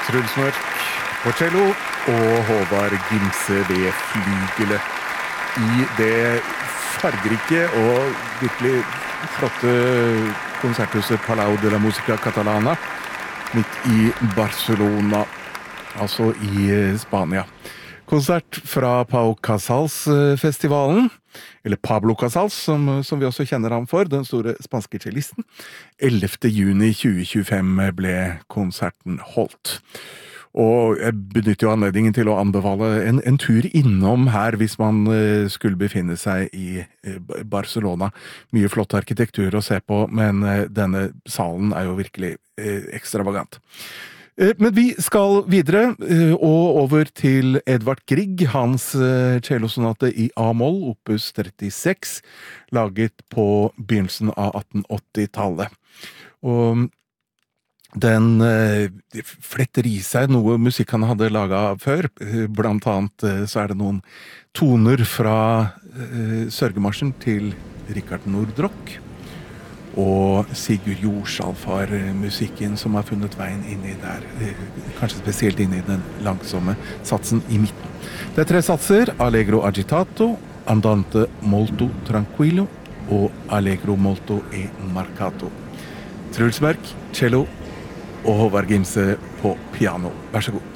Truls Mørk på cello og Håvard Gimse ved flygelet i det fargerike og virkelig flotte konserthuset Palau de la Música Catalana midt i Barcelona, altså i Spania. Konsert fra Pau Casals-festivalen, eller Pablo Casals, som vi også kjenner ham for, den store spanske cellisten. 11. juni 2025 ble konserten holdt. Og jeg benytter jo anledningen til å anbefale en tur innom her hvis man skulle befinne seg i Barcelona. Mye flott arkitektur å se på, men denne salen er jo virkelig ekstravagant. Men vi skal videre og over til Edvard Grieg, hans cellosonate i A-moll, opus 36, laget på begynnelsen av 1880-tallet. Og den fletter i seg noe musikk han hadde laget før, blant annet så er det noen toner fra Sørgemarsjen til Richard Nordrock, og Sigurd Jorsalf har musikken som har funnet veien inn i der, kanskje spesielt inn i den langsomme satsen i midten. Det er 3 satser, Allegro agitato, Andante molto tranquillo og Allegro molto e marcato. Truls Mørk, cello og Håvard Gimse på piano. Vær så god.